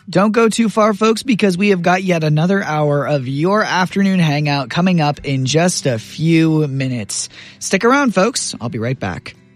Don't go too far, folks, because we have got yet another hour of your afternoon hangout coming up in just a few minutes. Stick around, folks. I'll be right back.